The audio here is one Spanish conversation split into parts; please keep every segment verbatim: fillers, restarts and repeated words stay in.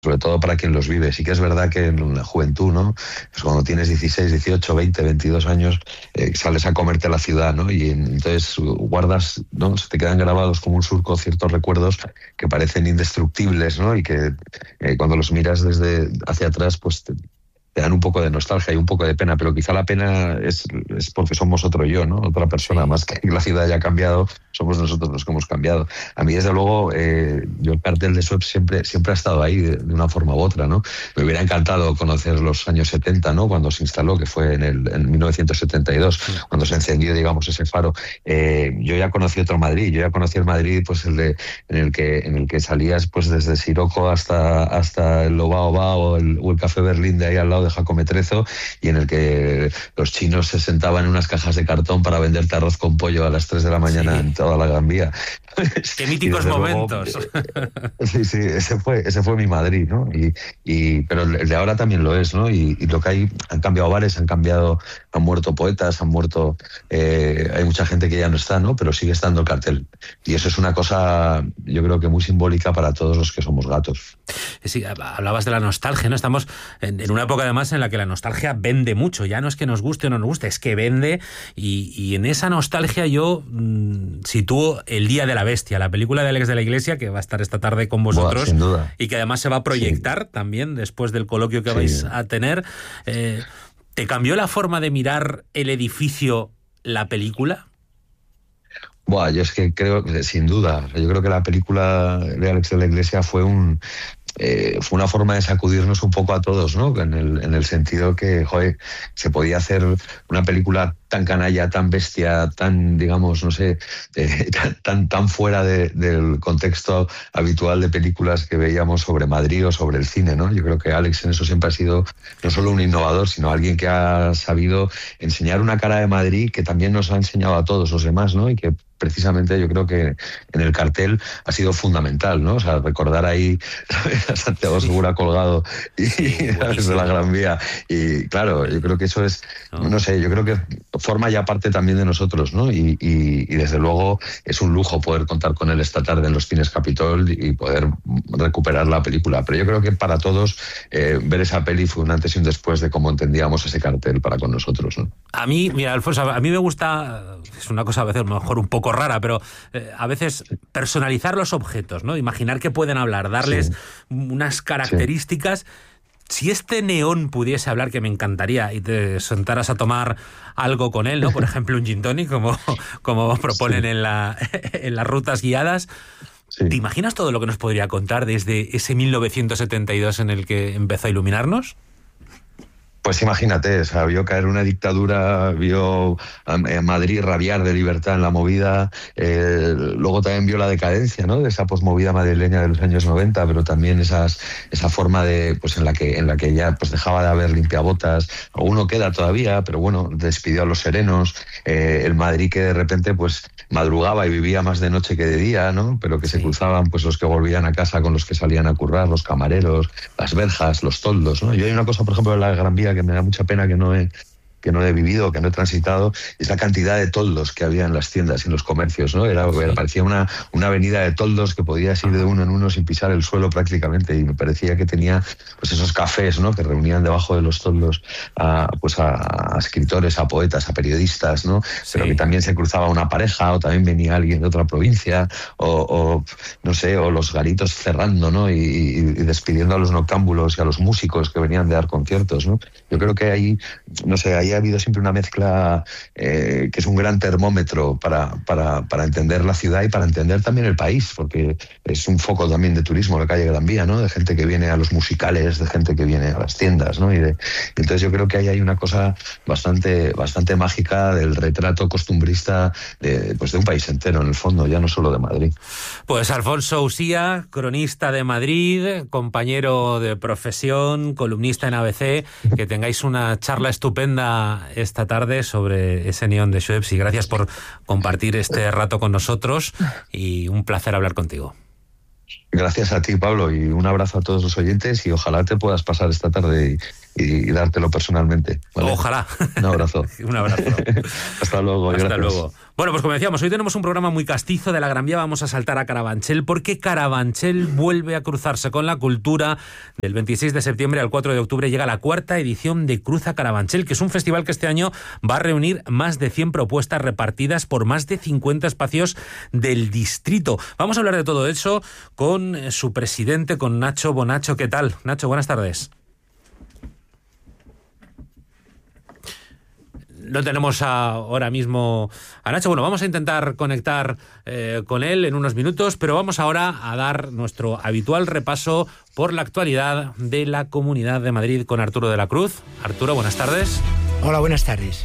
sobre todo para quien los vive. Sí que es verdad que en la juventud, ¿no? Pues cuando tienes dieciséis, dieciocho, veinte, veintidós años, eh, sales a comerte la ciudad, ¿no? Y entonces guardas, ¿no? Se te quedan grabados como un surco ciertos recuerdos que parecen indestructibles, ¿no? Y que eh, cuando los miras desde hacia atrás, pues te, te dan un poco de nostalgia y un poco de pena, pero quizá la pena es, es porque somos otro yo, ¿no? Otra persona, Sí. más que la ciudad haya cambiado, somos nosotros los que hemos cambiado. A mí, desde luego, eh, yo el cartel de Sueps siempre, siempre ha estado ahí de, de una forma u otra, ¿no? Me hubiera encantado conocer los años setenta, ¿no? Cuando se instaló, que fue en, el, en mil novecientos setenta y dos, sí. Cuando se encendió, digamos, ese faro. Eh, yo ya conocí otro Madrid, yo ya conocí el Madrid, pues el de, en el que en el que salías, pues desde Siroco hasta, hasta el Lobao Bao o el, o el Café Berlín de ahí al lado de Jacome Trezo, y en el que los chinos se sentaban en unas cajas de cartón para venderte arroz con pollo a las tres de la mañana, sí, en toda la Gran Vía. Qué míticos momentos. Luego, sí, sí, ese fue, ese fue mi Madrid, ¿no? Y, y, pero el de ahora también lo es, ¿no? Y, y lo que hay, han cambiado bares, han cambiado, han muerto poetas, han muerto, eh, hay mucha gente que ya no está, ¿no? Pero sigue estando el cartel. Y eso es una cosa, yo creo que muy simbólica para todos los que somos gatos. Sí, hablabas de la nostalgia, ¿no? Estamos en, en una época además en la que la nostalgia vende mucho. Ya no es que nos guste o no nos guste, es que vende. Y, y en esa nostalgia yo mmm, sitúo El Día de la Bestia, la película de Alex de la Iglesia, que va a estar esta tarde con vosotros. Buah, sin duda. Y que además se va a proyectar, sí, también después del coloquio que sí. vais a tener. Eh, ¿Te cambió la forma de mirar el edificio la película? Buah, yo es que creo que sin duda, yo creo que la película de Alex de la Iglesia fue un eh, fue una forma de sacudirnos un poco a todos, ¿no? En el, en el sentido que, joder, se podía hacer una película tan canalla, tan bestia, tan, digamos, no sé, eh, tan, tan fuera de, del contexto habitual de películas que veíamos sobre Madrid o sobre el cine, ¿no? Yo creo que Alex en eso siempre ha sido no solo un innovador, sino alguien que ha sabido enseñar una cara de Madrid que también nos ha enseñado a todos los demás, ¿no? Y que precisamente yo creo que en el cartel ha sido fundamental, ¿no? O sea, recordar ahí a Santiago Segura colgado y, sí, desde la Gran Vía. Y claro, yo creo que eso es, no, no sé, yo creo que forma ya parte también de nosotros, ¿no? Y, y, y desde luego es un lujo poder contar con él esta tarde en los Cines Capitol y poder recuperar la película. Pero yo creo que para todos eh, ver esa peli fue un antes y un después de cómo entendíamos ese cartel para con nosotros, ¿no? A mí, mira, Alfonso, a mí me gusta, es una cosa a veces mejor un poco rara, pero eh, a veces personalizar los objetos, ¿no? Imaginar que pueden hablar, darles sí. unas características. Sí. Si este neón pudiese hablar, que me encantaría, y te sentaras a tomar algo con él, ¿no? Por ejemplo, un gin tonic, como, como proponen sí. en, la, en las rutas guiadas. Sí. ¿Te imaginas todo lo que nos podría contar desde ese mil novecientos setenta y dos en el que empezó a iluminarnos? Pues imagínate, o sea, vio caer una dictadura, vio a Madrid rabiar de libertad en la movida, eh, luego también vio la decadencia, ¿no? De esa posmovida madrileña de los años noventa, pero también esas, esa forma de, pues en la que, en la que ya pues dejaba de haber limpiabotas, alguno queda todavía, pero bueno, despidió a los serenos, eh, el Madrid que de repente pues madrugaba y vivía más de noche que de día, ¿no? Pero que sí. se cruzaban pues los que volvían a casa con los que salían a currar, los camareros, las verjas, los toldos, ¿no? Yo hay una cosa, por ejemplo, en la Gran Vía que me da mucha pena que no he, que no he vivido, que no he transitado, es la cantidad de toldos que había en las tiendas y en los comercios, ¿no? Era, sí. parecía una, una avenida de toldos que podías ir de uno en uno sin pisar el suelo prácticamente, y me parecía que tenía pues esos cafés, ¿no? Que reunían debajo de los toldos a, pues a, a escritores, a poetas, a periodistas, ¿no? Sí. Pero que también se cruzaba una pareja o también venía alguien de otra provincia o, o no sé, o los garitos cerrando, ¿no? Y, y, y despidiendo a los noctámbulos y a los músicos que venían de dar conciertos, ¿no? Yo creo que ahí, no sé, ahí ha habido siempre una mezcla eh, que es un gran termómetro para, para, para entender la ciudad y para entender también el país, porque es un foco también de turismo la calle Gran Vía, ¿no? De gente que viene a los musicales, de gente que viene a las tiendas, ¿no? Y de, entonces yo creo que ahí hay una cosa bastante, bastante mágica del retrato costumbrista de, pues de un país entero, en el fondo, ya no solo de Madrid. Pues Alfonso Usía, cronista de Madrid, compañero de profesión, columnista en A B C, que tengáis una charla estupenda esta tarde sobre ese neón de Sueps, y gracias por compartir este rato con nosotros y un placer hablar contigo. Gracias a ti, Pablo, y un abrazo a todos los oyentes, y ojalá te puedas pasar esta tarde y, y, y dártelo personalmente, ¿vale? Ojalá. Un abrazo. Un abrazo. Hasta luego. Hasta gracias. luego. Bueno, pues como decíamos, hoy tenemos un programa muy castizo de la Gran Vía. Vamos a saltar a Carabanchel, porque Carabanchel vuelve a cruzarse con la cultura. Del veintiséis de septiembre al cuatro de octubre llega la cuarta edición de Cruza Carabanchel, que es un festival que este año va a reunir más de cien propuestas repartidas por más de cincuenta espacios del distrito. Vamos a hablar de todo eso con su presidente, con Nacho Bonacho. ¿Qué tal? Nacho, buenas tardes. No tenemos ahora mismo a Nacho. Bueno, vamos a intentar conectar eh, con él en unos minutos, pero vamos ahora a dar nuestro habitual repaso por la actualidad de la Comunidad de Madrid con Arturo de la Cruz. Arturo, buenas tardes. Hola, buenas tardes.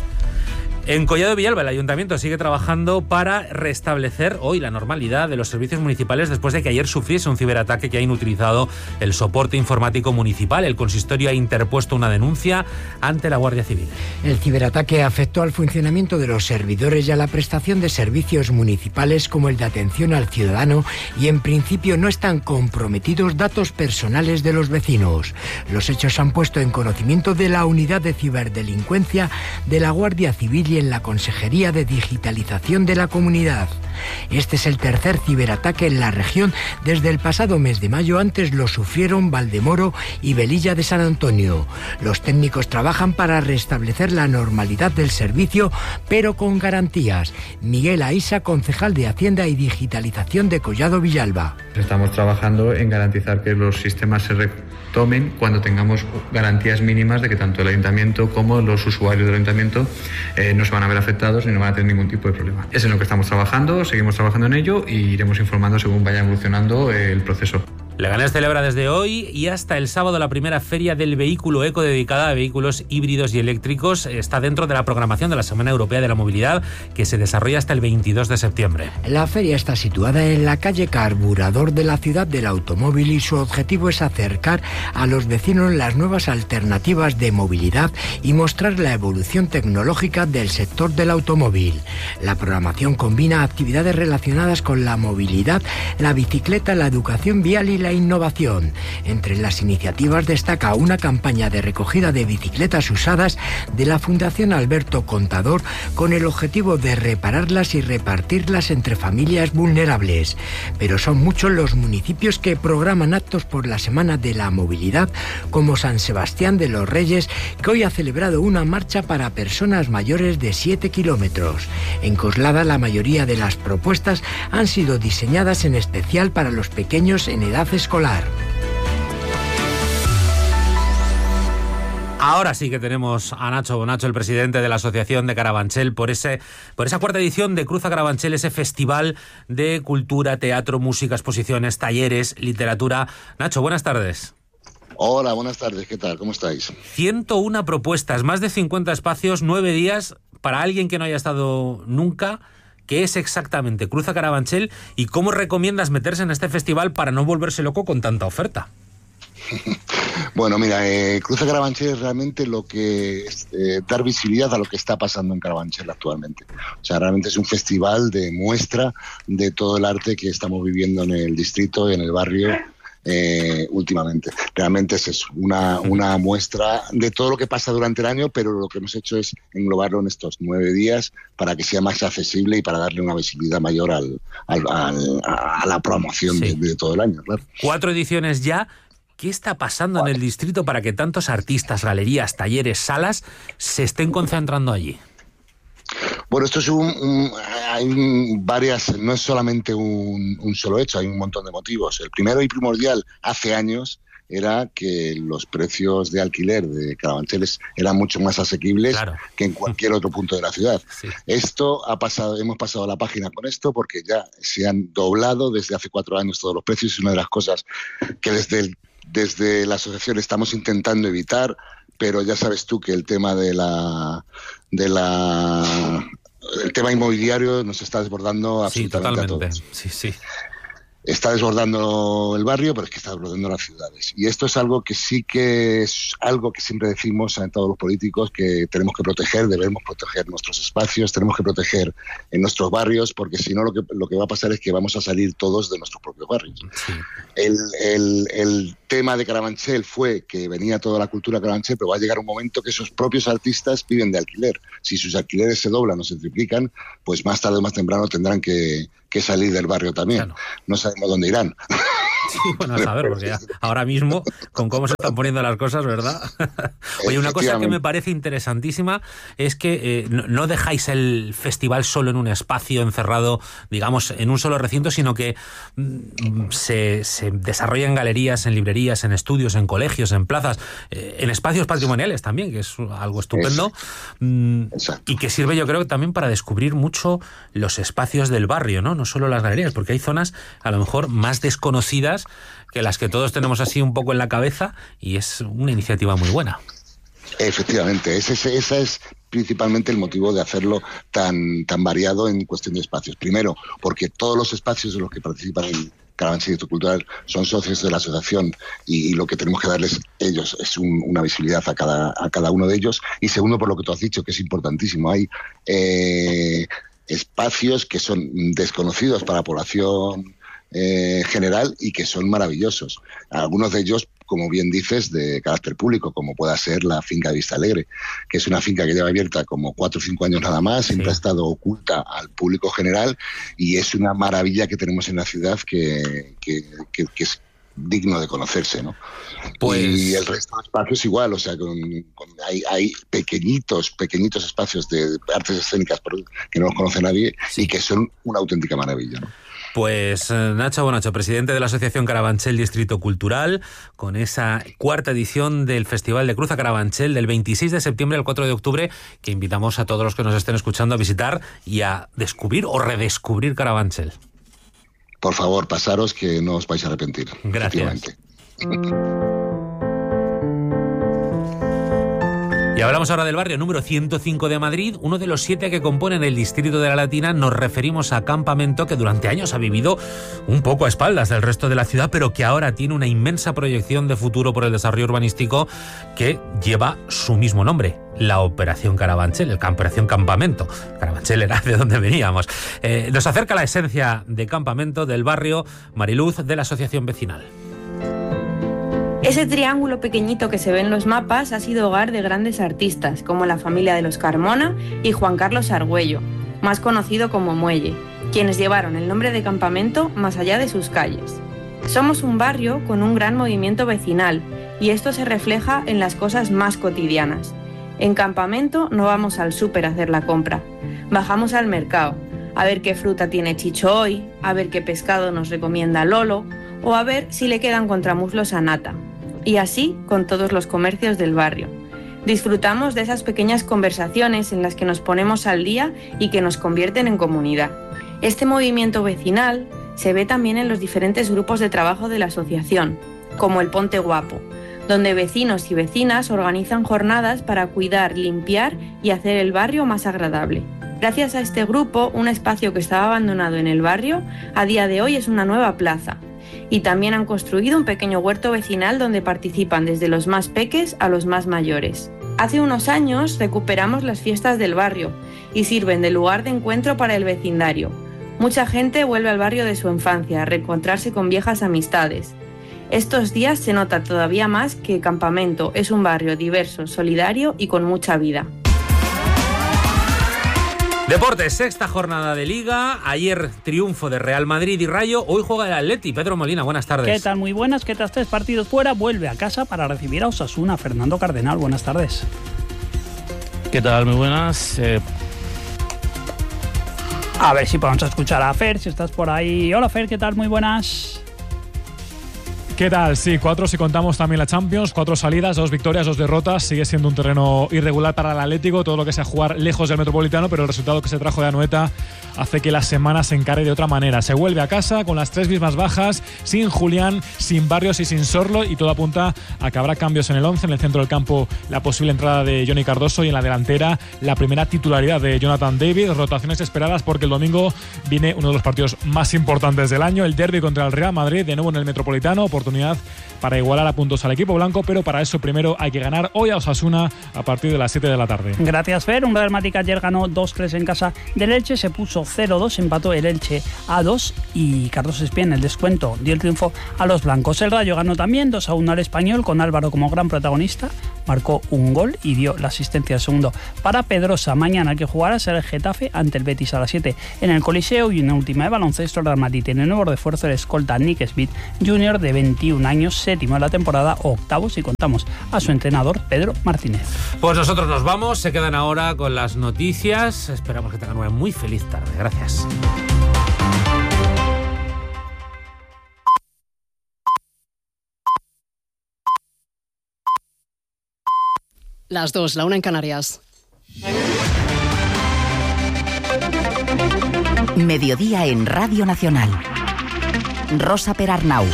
En Collado Villalba, el Ayuntamiento sigue trabajando para restablecer hoy la normalidad de los servicios municipales después de que ayer sufriese un ciberataque que ha inutilizado el soporte informático municipal. El consistorio ha interpuesto una denuncia ante la Guardia Civil. El ciberataque afectó al funcionamiento de los servidores y a la prestación de servicios municipales como el de atención al ciudadano, y en principio no están comprometidos datos personales de los vecinos. Los hechos han puesto en conocimiento de la Unidad de Ciberdelincuencia de la Guardia Civil y en la Consejería de Digitalización de la Comunidad. Este es el tercer ciberataque en la región desde el pasado mes de mayo. Antes lo sufrieron Valdemoro y Velilla de San Antonio. Los técnicos trabajan para restablecer la normalidad del servicio, pero con garantías. Miguel Aisa, concejal de Hacienda y Digitalización de Collado Villalba. Estamos trabajando en garantizar que los sistemas se retomen cuando tengamos garantías mínimas de que tanto el ayuntamiento como los usuarios del ayuntamiento eh, no se van a ver afectados ni no van a tener ningún tipo de problema. Es en lo que estamos trabajando, seguimos trabajando en ello y iremos informando según vaya evolucionando el proceso. Leganés celebra desde hoy y hasta el sábado la primera feria del vehículo eco dedicada a vehículos híbridos y eléctricos. Está dentro de la programación de la Semana Europea de la Movilidad, que se desarrolla hasta el veintidós de septiembre. La feria está situada en la calle Carburador de la Ciudad del Automóvil y su objetivo es acercar a los vecinos las nuevas alternativas de movilidad y mostrar la evolución tecnológica del sector del automóvil. La programación combina actividades relacionadas con la movilidad, la bicicleta, la educación vial y la la innovación. Entre las iniciativas destaca una campaña de recogida de bicicletas usadas de la Fundación Alberto Contador con el objetivo de repararlas y repartirlas entre familias vulnerables. Pero son muchos los municipios que programan actos por la Semana de la Movilidad, como San Sebastián de los Reyes, que hoy ha celebrado una marcha para personas mayores de siete kilómetros. En Coslada, la mayoría de las propuestas han sido diseñadas en especial para los pequeños en edad escolar. Ahora sí que tenemos a Nacho Bonacho, el presidente de la Asociación de Carabanchel, por ese por esa cuarta edición de Cruza Carabanchel, ese festival de cultura, teatro, música, exposiciones, talleres, literatura. Nacho, buenas tardes. Hola, buenas tardes, ¿qué tal? ¿Cómo estáis? ciento una propuestas, más de cincuenta espacios, nueve días, para alguien que no haya estado nunca. ¿Qué es exactamente Cruza Carabanchel y cómo recomiendas meterse en este festival para no volverse loco con tanta oferta? Bueno, mira, eh, Cruza Carabanchel es realmente lo que es eh, dar visibilidad a lo que está pasando en Carabanchel actualmente. O sea, realmente es un festival de muestra de todo el arte que estamos viviendo en el distrito y en el barrio eh, últimamente. Realmente es eso, una, una muestra de todo lo que pasa durante el año, pero lo que hemos hecho es englobarlo en estos nueve días para que sea más accesible y para darle una visibilidad mayor al, al, al, a la promoción sí. de, de todo el año. Claro. Cuatro ediciones ya. ¿Qué está pasando en el distrito para que tantos artistas, galerías, talleres, salas se estén concentrando allí? Bueno, esto es un, un hay un, varias, no es solamente un, un solo hecho, hay un montón de motivos. El primero y primordial hace años era que los precios de alquiler de Carabancheles eran mucho más asequibles claro. que en cualquier otro punto de la ciudad. Sí. Esto ha pasado, hemos pasado la página con esto porque ya se han doblado desde hace cuatro años todos los precios. Es una de las cosas que desde el Desde la asociación estamos intentando evitar, pero ya sabes tú que el tema de la de la el tema inmobiliario nos está desbordando absolutamente sí, totalmente. a todos. Sí, sí. está desbordando el barrio, pero es que está desbordando las ciudades. Y esto es algo que sí que es algo que siempre decimos a todos los políticos, que tenemos que proteger, debemos proteger nuestros espacios, tenemos que proteger en nuestros barrios, porque si no lo que, lo que va a pasar es que vamos a salir todos de nuestros propios barrios. Sí. El, el, el tema de Carabanchel fue que venía toda la cultura Carabanchel, pero va a llegar un momento que esos propios artistas viven de alquiler. Si sus alquileres se doblan o se triplican, pues más tarde o más temprano tendrán que, que salir del barrio también. Claro. No sabemos dónde irán. Sí, bueno, a saber, porque ya, ahora mismo, con cómo se están poniendo las cosas, ¿verdad? Oye, una cosa que me parece interesantísima es que eh, no, no dejáis el festival solo en un espacio encerrado, digamos, en un solo recinto, sino que mm, se, se desarrolla en galerías, en librerías, en estudios, en colegios, en plazas, eh, en espacios patrimoniales también, que es algo estupendo, mm, y que sirve, yo creo, también para descubrir mucho los espacios del barrio, ¿no? No solo las galerías, porque hay zonas a lo mejor más desconocidas que las que todos tenemos así un poco en la cabeza, y es una iniciativa muy buena. Efectivamente, ese, ese, ese es principalmente el motivo de hacerlo tan, tan variado en cuestión de espacios. Primero, porque todos los espacios en los que participan en Carabanchel Distrito Cultural son socios de la asociación, y, y lo que tenemos que darles ellos es un, una visibilidad a cada, a cada uno de ellos. Y segundo, por lo que tú has dicho, que es importantísimo, hay eh, espacios que son desconocidos para la población Eh, general y que son maravillosos. Algunos de ellos, como bien dices, de carácter público, como pueda ser la finca de Vista Alegre, que es una finca que lleva abierta como cuatro o cinco años nada más, siempre sí. ha estado oculta al público general, y es una maravilla que tenemos en la ciudad que, que, que, que es digno de conocerse, ¿no? Pues... Y el resto de espacios igual, o sea, con, con, hay, hay pequeñitos, pequeñitos espacios de artes escénicas que no los conoce nadie, sí. y que son una auténtica maravilla, ¿no? Pues Nacho Bonacho, presidente de la Asociación Carabanchel Distrito Cultural, con esa cuarta edición del Festival de Cruza Carabanchel del veintiséis de septiembre al cuatro de octubre, que invitamos a todos los que nos estén escuchando a visitar y a descubrir o redescubrir Carabanchel. Por favor, pasaros, que no os vais a arrepentir. Gracias. Y hablamos ahora del barrio número ciento cinco de Madrid, uno de los siete que componen el distrito de la Latina. Nos referimos a Campamento, que durante años ha vivido un poco a espaldas del resto de la ciudad, pero que ahora tiene una inmensa proyección de futuro por el desarrollo urbanístico que lleva su mismo nombre, la Operación Carabanchel, el Operación Campamento. Carabanchel era de donde veníamos. Eh, nos acerca la esencia de Campamento, del barrio, Mariluz, de la Asociación Vecinal. Ese triángulo pequeñito que se ve en los mapas ha sido hogar de grandes artistas, como la familia de los Carmona y Juan Carlos Argüello, más conocido como Muelle, quienes llevaron el nombre de Campamento más allá de sus calles. Somos un barrio con un gran movimiento vecinal, y esto se refleja en las cosas más cotidianas. En Campamento no vamos al súper a hacer la compra, bajamos al mercado, a ver qué fruta tiene Chicho hoy, a ver qué pescado nos recomienda Lolo, o a ver si le quedan contramuslos a Nata. Y así con todos los comercios del barrio. Disfrutamos de esas pequeñas conversaciones en las que nos ponemos al día y que nos convierten en comunidad. Este movimiento vecinal se ve también en los diferentes grupos de trabajo de la asociación, como el Ponte Guapo, donde vecinos y vecinas organizan jornadas para cuidar, limpiar y hacer el barrio más agradable. Gracias a este grupo, un espacio que estaba abandonado en el barrio, a día de hoy es una nueva plaza. Y también han construido un pequeño huerto vecinal donde participan desde los más peques a los más mayores. Hace unos años recuperamos las fiestas del barrio y sirven de lugar de encuentro para el vecindario. Mucha gente vuelve al barrio de su infancia a reencontrarse con viejas amistades. Estos días se nota todavía más que Campamento es un barrio diverso, solidario y con mucha vida. Deportes, sexta jornada de Liga. Ayer triunfo de Real Madrid y Rayo. Hoy juega el Atleti. Pedro Molina, buenas tardes. ¿Qué tal? Muy buenas. Que tras tres partidos fuera vuelve a casa para recibir a Osasuna. Fernando Cardenal, buenas tardes. ¿Qué tal? Muy buenas. Eh... A ver si podemos escuchar a Fer, si estás por ahí. Hola Fer, ¿qué tal? Muy buenas. ¿Qué tal? Sí, cuatro si contamos también la Champions, cuatro salidas, dos victorias, dos derrotas. Sigue siendo un terreno irregular para el Atlético, todo lo que sea jugar lejos del Metropolitano, pero el resultado que se trajo de Anoeta hace que la semana se encare de otra manera. Se vuelve a casa con las tres mismas bajas, sin Julián, sin Barrios y sin Sorlo, y todo apunta a que habrá cambios en el once. En el centro del campo, la posible entrada de Johnny Cardoso, y en la delantera, la primera titularidad de Jonathan David. Rotaciones esperadas porque el domingo viene uno de los partidos más importantes del año, el derbi contra el Real Madrid, de nuevo en el Metropolitano. Oportunidad para igualar a puntos al equipo blanco, pero para eso primero hay que ganar hoy a Osasuna a partir de las siete de la tarde. Gracias, Fer. Un Real Madrid ayer ganó dos tres en casa del Elche, se puso cero dos, empató el Elche a dos y Carlos Espía en el descuento dio el triunfo a los blancos. El Rayo ganó también dos a uno al Español, con Álvaro como gran protagonista, marcó un gol y dio la asistencia al segundo para Pedrosa. Mañana hay que jugar será el Getafe ante el Betis a las siete en el Coliseo. Y una última de baloncesto, el Real Madrid tiene nuevo refuerzo, el escolta Nick Smith junior de veintiún años, séptimo de la temporada, octavo si contamos a su entrenador Pedro Martínez. Pues nosotros nos vamos, se quedan ahora con las noticias. Esperamos que tengan una muy feliz tarde. Gracias. Las dos, la una en Canarias. Mediodía en Radio Nacional. Rosa Perarnau.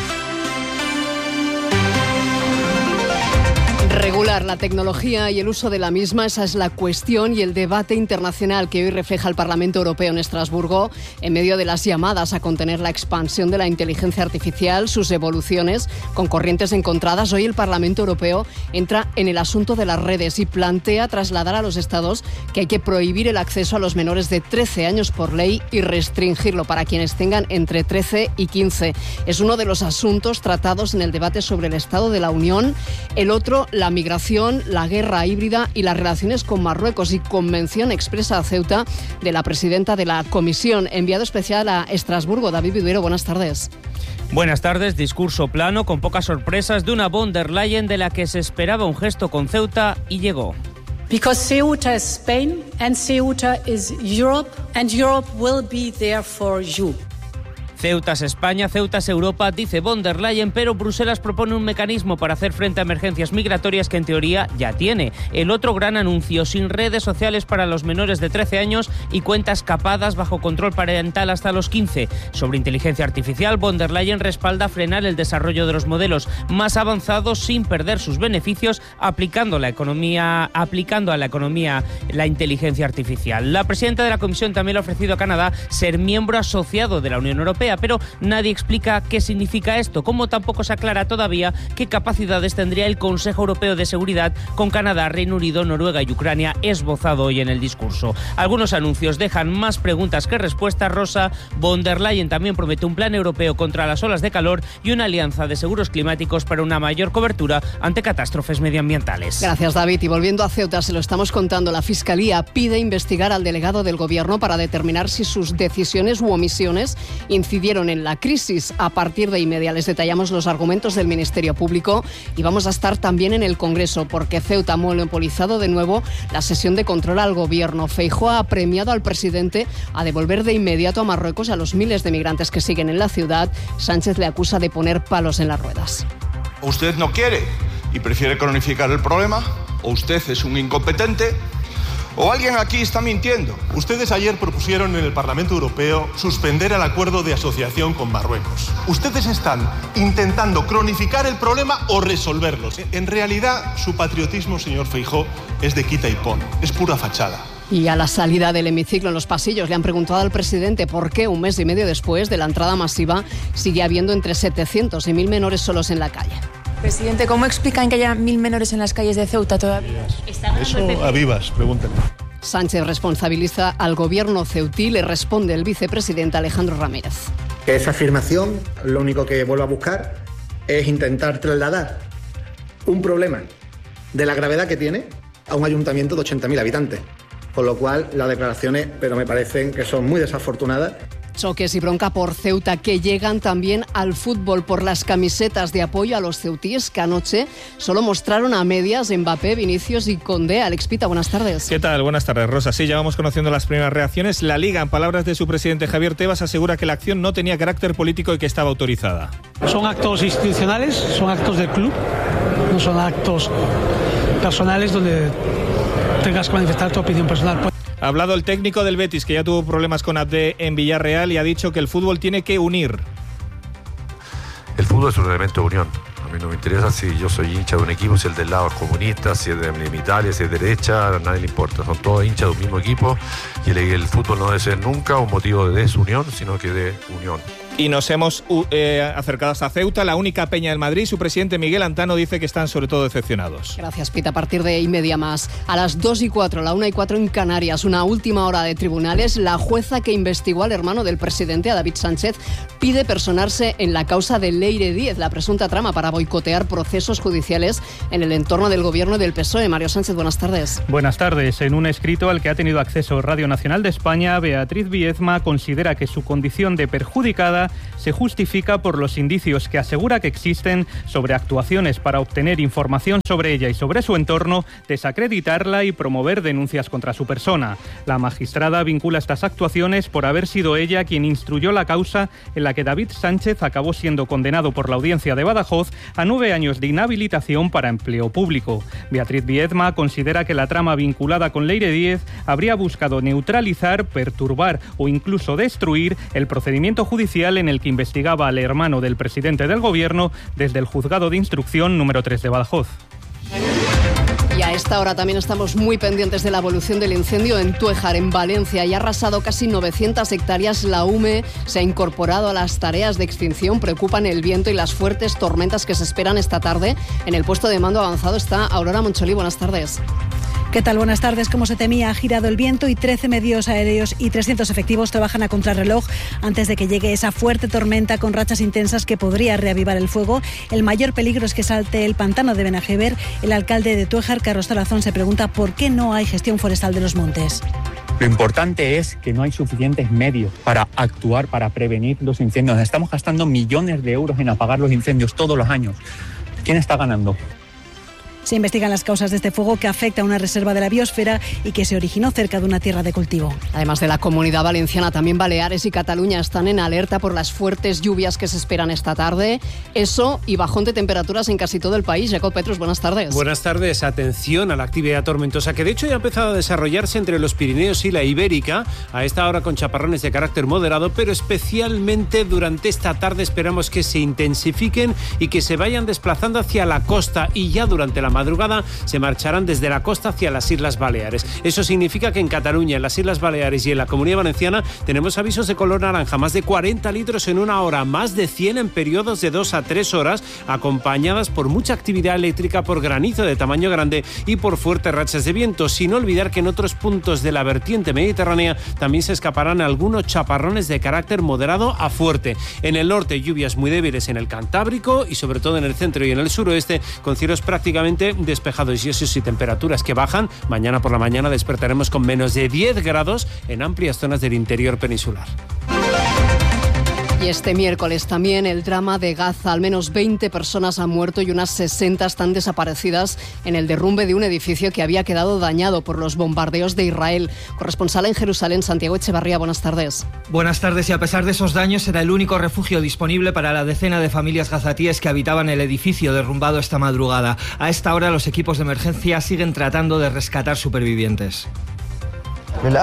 Regular la tecnología y el uso de la misma, esa es la cuestión y el debate internacional que hoy refleja el Parlamento Europeo en Estrasburgo, en medio de las llamadas a contener la expansión de la inteligencia artificial, sus evoluciones con corrientes encontradas. Hoy el Parlamento Europeo entra en el asunto de las redes y plantea trasladar a los Estados que hay que prohibir el acceso a los menores de trece años por ley y restringirlo para quienes tengan entre trece y quince. Es uno de los asuntos tratados en el debate sobre el Estado de la Unión. El otro, la migración, la guerra híbrida y las relaciones con Marruecos, y convención expresa a Ceuta de la presidenta de la Comisión. Enviado especial a Estrasburgo, David Viduero, buenas tardes. Buenas tardes. Discurso plano, con pocas sorpresas, de una von der Leyen de la que se esperaba un gesto con Ceuta y llegó. Because Ceuta is Spain and Ceuta is Europe and Europe will be there for you. Ceuta es España, Ceuta es Europa, dice von der Leyen, pero Bruselas propone un mecanismo para hacer frente a emergencias migratorias que en teoría ya tiene. El otro gran anuncio, sin redes sociales para los menores de trece años y cuentas capadas bajo control parental hasta los quince. Sobre inteligencia artificial, von der Leyen respalda frenar el desarrollo de los modelos más avanzados sin perder sus beneficios, aplicando la economía, aplicando a la economía la inteligencia artificial. La presidenta de la Comisión también le ha ofrecido a Canadá ser miembro asociado de la Unión Europea, pero nadie explica qué significa esto, como tampoco se aclara todavía qué capacidades tendría el Consejo Europeo de Seguridad con Canadá, Reino Unido, Noruega y Ucrania, esbozado hoy en el discurso. Algunos anuncios dejan más preguntas que respuestas. Rosa, von der Leyen también promete un plan europeo contra las olas de calor y una alianza de seguros climáticos para una mayor cobertura ante catástrofes medioambientales. Gracias, David. Y volviendo a Ceuta, se lo estamos contando, la Fiscalía pide investigar al delegado del Gobierno para determinar si sus decisiones u omisiones incidieron en la crisis. A partir de inmediato les detallamos los argumentos del Ministerio Público y vamos a estar también en el Congreso, porque Ceuta ha monopolizado de nuevo la sesión de control al Gobierno. Feijóo ha premiado al presidente a devolver de inmediato a Marruecos a los miles de migrantes que siguen en la ciudad. Sánchez le acusa de poner palos en las ruedas. O usted no quiere y prefiere cronificar el problema, o usted es un incompetente, o alguien aquí está mintiendo. Ustedes ayer propusieron en el Parlamento Europeo suspender el acuerdo de asociación con Marruecos. Ustedes están intentando cronificar el problema o resolverlo. En realidad, su patriotismo, señor Feijóo, es de quita y pon, es pura fachada. Y a la salida del hemiciclo en los pasillos le han preguntado al presidente por qué un mes y medio después de la entrada masiva sigue habiendo entre setecientos y mil menores solos en la calle. Presidente, ¿cómo explican que haya mil menores en las calles de Ceuta todavía? Eso a vivas, pregúntenle. Sánchez responsabiliza al gobierno ceutí, le responde el vicepresidente Alejandro Ramírez. Esa afirmación lo único que vuelvo a buscar es intentar trasladar un problema de la gravedad que tiene a un ayuntamiento de ochenta mil habitantes. Con lo cual, las declaraciones, pero me parecen que son muy desafortunadas Choques y bronca por Ceuta que llegan también al fútbol por las camisetas de apoyo a los ceutíes que anoche solo mostraron a medias Mbappé, Vinicius y Condé. Alex Pita, buenas tardes. ¿Qué tal? Buenas tardes, Rosa. Sí, ya vamos conociendo las primeras reacciones. La Liga, en palabras de su presidente Javier Tebas, asegura que la acción no tenía carácter político y que estaba autorizada. Son actos institucionales, son actos del club, no son actos personales donde tengas que manifestar tu opinión personal. Ha hablado el técnico del Betis, que ya tuvo problemas con Abde en Villarreal, y ha dicho que el fútbol tiene que unir. El fútbol es un elemento de unión. A mí no me interesa si yo soy hincha de un equipo, si el del lado es comunista, si es de Italia, si es de derecha, a nadie le importa. Son todos hinchas de un mismo equipo y el, el fútbol no debe ser nunca un motivo de desunión, sino que de unión. Y nos hemos eh, acercado hasta Ceuta, la única peña del Madrid. Su presidente Miguel Antano dice que están sobre todo decepcionados. Gracias, Pita. A partir de y media más. A las dos y cuatro, la una y cuatro en Canarias, una última hora de tribunales. La jueza que investigó al hermano del presidente, a David Sánchez, pide personarse en la causa de Leire Díez, la presunta trama para boicotear procesos judiciales en el entorno del gobierno del P S O E. Mario Sánchez, buenas tardes. Buenas tardes. En un escrito al que ha tenido acceso Radio Nacional de España, Beatriz Viezma considera que su condición de perjudicada se justifica por los indicios que asegura que existen sobre actuaciones para obtener información sobre ella y sobre su entorno, desacreditarla y promover denuncias contra su persona. La magistrada vincula estas actuaciones por haber sido ella quien instruyó la causa en la que David Sánchez acabó siendo condenado por la Audiencia de Badajoz a nueve años de inhabilitación para empleo público. Beatriz Viezma considera que la trama vinculada con Leire Díez habría buscado neutralizar, perturbar o incluso destruir el procedimiento judicial en el que investigaba al hermano del presidente del gobierno desde el juzgado de instrucción número tres de Badajoz. Y a esta hora también estamos muy pendientes de la evolución del incendio en Tuéjar, en Valencia. Y ha arrasado casi novecientas hectáreas. La U M E se ha incorporado a las tareas de extinción. Preocupan el viento y las fuertes tormentas que se esperan esta tarde. En el puesto de mando avanzado está Aurora Moncholí. Buenas tardes. ¿Qué tal? Buenas tardes. Como se temía, ha girado el viento y trece medios aéreos y trescientos efectivos trabajan a contrarreloj antes de que llegue esa fuerte tormenta con rachas intensas que podría reavivar el fuego. El mayor peligro es que salte el pantano de Benajever. El alcalde de Tuéjar, Carlos Tarazón, se pregunta por qué no hay gestión forestal de los montes. Lo importante es que no hay suficientes medios para actuar, para prevenir los incendios. Estamos gastando millones de euros en apagar los incendios todos los años. ¿Quién está ganando? Se investigan las causas de este fuego que afecta a una reserva de la biosfera y que se originó cerca de una tierra de cultivo. Además de la Comunidad Valenciana, también Baleares y Cataluña están en alerta por las fuertes lluvias que se esperan esta tarde. Eso y bajón de temperaturas en casi todo el país. Jacob Petrus, buenas tardes. Buenas tardes. Atención a la actividad tormentosa que de hecho ya ha empezado a desarrollarse entre los Pirineos y la Ibérica. A esta hora con chaparrones de carácter moderado, pero especialmente durante esta tarde esperamos que se intensifiquen y que se vayan desplazando hacia la costa, y ya durante la madrugada se marcharán desde la costa hacia las Islas Baleares. Eso significa que en Cataluña, en las Islas Baleares y en la Comunidad Valenciana tenemos avisos de color naranja, más de cuarenta litros en una hora, más de cien en periodos de dos a tres horas, acompañadas por mucha actividad eléctrica, por granizo de tamaño grande y por fuertes rachas de viento, sin olvidar que en otros puntos de la vertiente mediterránea también se escaparán algunos chaparrones de carácter moderado a fuerte. En el norte, lluvias muy débiles en el Cantábrico y sobre todo en el centro y en el suroeste, con cielos prácticamente despejados y eso sí, temperaturas que bajan. Mañana por la mañana despertaremos con menos de diez grados en amplias zonas del interior peninsular. Y este miércoles también el drama de Gaza. Al menos veinte personas han muerto y unas sesenta están desaparecidas en el derrumbe de un edificio que había quedado dañado por los bombardeos de Israel. Corresponsal en Jerusalén, Santiago Echevarría, buenas tardes. Buenas tardes. Y a pesar de esos daños, era el único refugio disponible para la decena de familias gazatíes que habitaban el edificio derrumbado esta madrugada. A esta hora los equipos de emergencia siguen tratando de rescatar supervivientes. El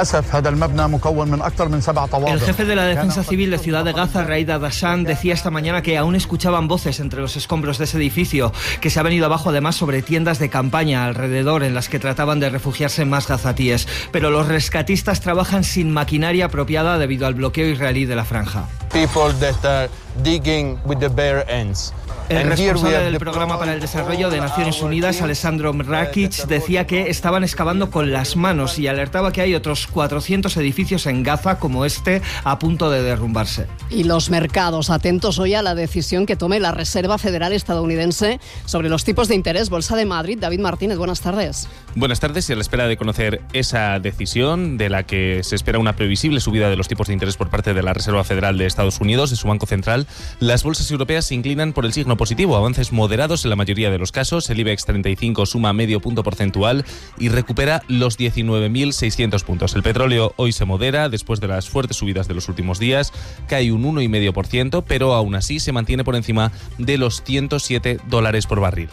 jefe de la Defensa Civil de Ciudad de Gaza, Raid Adashan, decía esta mañana que aún escuchaban voces entre los escombros de ese edificio, que se ha venido abajo además sobre tiendas de campaña alrededor en las que trataban de refugiarse más gazatíes. Pero los rescatistas trabajan sin maquinaria apropiada debido al bloqueo israelí de la franja. People that are digging with the bare hands. El responsable del Programa para el Desarrollo de Naciones Unidas, Alessandro Mrakic, decía que estaban excavando con las manos y alertaba que hay otros cuatrocientos edificios en Gaza como este a punto de derrumbarse. Y los mercados, atentos hoy a la decisión que tome la Reserva Federal estadounidense sobre los tipos de interés. Bolsa de Madrid, David Martínez, buenas tardes. Buenas tardes, y a la espera de conocer esa decisión de la que se espera una previsible subida de los tipos de interés por parte de la Reserva Federal de Estados Unidos, de su Banco Central, las bolsas europeas se inclinan por el signo positivo, avances moderados en la mayoría de los casos. El IBEX treinta y cinco suma medio punto porcentual y recupera los diecinueve mil seiscientos puntos. El petróleo hoy se modera después de las fuertes subidas de los últimos días, cae un uno coma cinco por ciento, pero aún así se mantiene por encima de los ciento siete dólares por barril.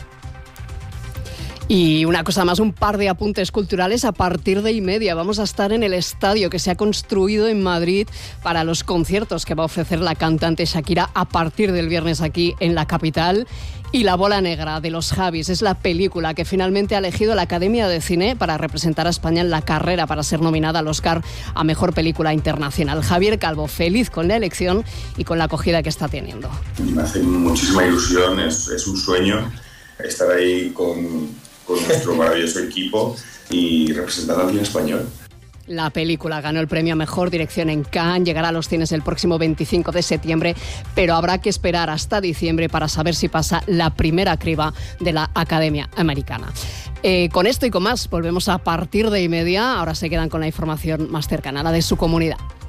Y una cosa más, un par de apuntes culturales. A partir de y media vamos a estar en el estadio que se ha construido en Madrid para los conciertos que va a ofrecer la cantante Shakira a partir del viernes aquí en la capital. Y La bola negra de los Javis es la película que finalmente ha elegido la Academia de Cine para representar a España en la carrera para ser nominada al Oscar a Mejor Película Internacional. Javier Calvo, feliz con la elección y con la acogida que está teniendo. Me hace muchísima ilusión, es, es un sueño estar ahí con... con nuestro maravilloso equipo y representando al cine español. La película ganó el premio a Mejor Dirección en Cannes, llegará a los cines el próximo veinticinco de septiembre, pero habrá que esperar hasta diciembre para saber si pasa la primera criba de la Academia Americana. Eh, con esto y con más, volvemos a partir de y media. Ahora se quedan con la información más cercana, la de su comunidad.